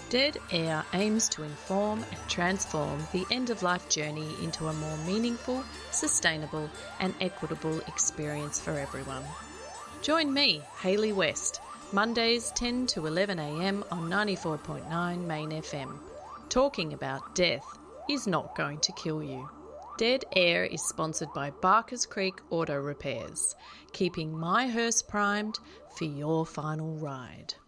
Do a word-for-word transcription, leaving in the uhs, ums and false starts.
Dead Air aims to inform and transform the end-of-life journey into a more meaningful, sustainable and equitable experience for everyone. Join me, Hayley West, Mondays ten to eleven a m on ninety-four point nine Main F M. Talking about death is not going to kill you. Dead Air is sponsored by Barkers Creek Auto Repairs, keeping my hearse primed for your final ride.